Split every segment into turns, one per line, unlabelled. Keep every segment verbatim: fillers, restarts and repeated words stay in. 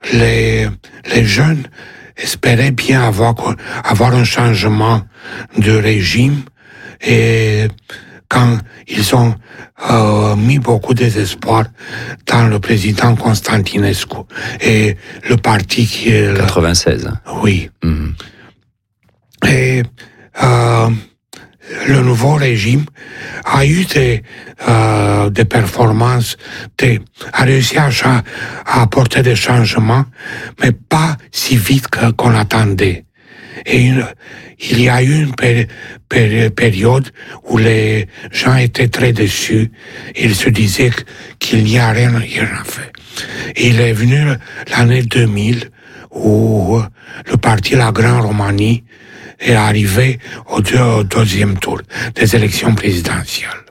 les, les jeunes espéraient bien avoir, avoir un changement de régime, et quand ils ont euh, mis beaucoup d'espoir dans le président Constantinescu et le parti qui est...
quatre-vingt-seize.
Oui.
Mmh.
Et euh, le nouveau régime a eu des, euh, des performances, des, a réussi à, à apporter des changements, mais pas si vite que, qu'on l'attendait. Et une, il y a eu une péri- péri- période où les gens étaient très déçus. Ils se disaient qu'il n'y a rien, rien à faire. Et il est venu l'année deux mille où le parti La Grande Roumanie est arrivé au, deux, au deuxième tour des élections présidentielles.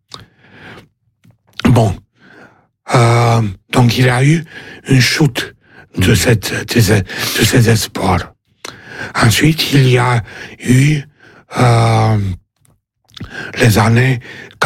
Bon, euh, donc il y a eu une chute de, cette, de, de ces espoirs. Ensuite, il y a eu euh, les années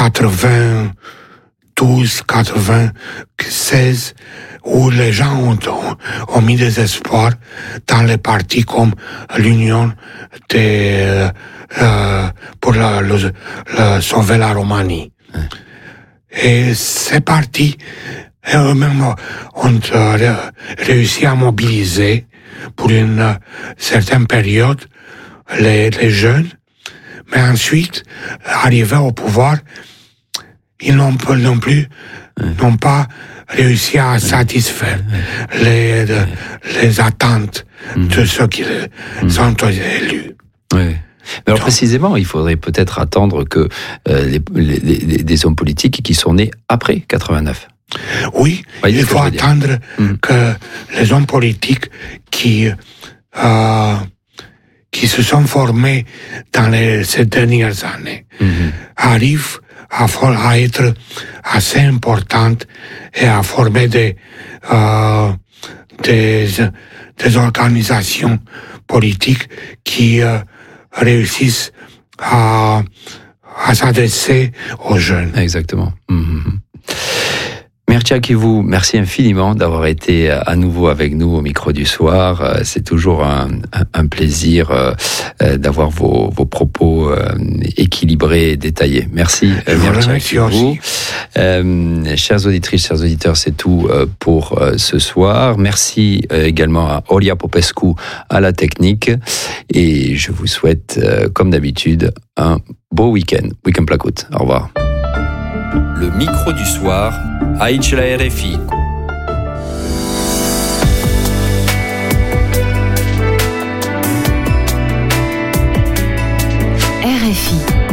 quatre-vingt-douze, quatre-vingt-seize, où les gens ont, ont, ont mis des espoirs dans les partis comme l'Union des, euh, pour la, le, le, sauver la Roumanie. Mmh. Et ces partis eux-mêmes ont euh, réussi à mobiliser pour une euh, certaine période les, les jeunes, mais ensuite, arrivés au pouvoir, ils n'ont, non plus mmh. n'ont pas réussi à satisfaire mmh. les, de, les attentes mmh. de ceux qui mmh. sont élus.
Oui. Mais alors précisément, il faudrait peut-être attendre que euh, les, les, les, des hommes politiques qui sont nés après quatre-vingt-neuf.
Oui, bah, il faut attendre mmh. que les hommes politiques qui euh, qui se sont formés dans les, ces dernières années mmh. arrivent à, à être assez importantes et à former des euh, des, des organisations politiques qui euh, réussissent à, à s'adresser aux jeunes.
Exactement. Mmh. Merci Akivou, merci infiniment d'avoir été à nouveau avec nous au micro du soir. C'est toujours un, un plaisir d'avoir vos, vos propos équilibrés et détaillés. Merci.
Merci Akivou.
Euh, chères auditrices, chers auditeurs, c'est tout pour ce soir. Merci également à Olia Popescu à la technique. Et je vous souhaite, comme d'habitude, un beau week-end. Week-end Placoute. Au revoir.
Le micro du soir, Aïch la R F I.
R F I.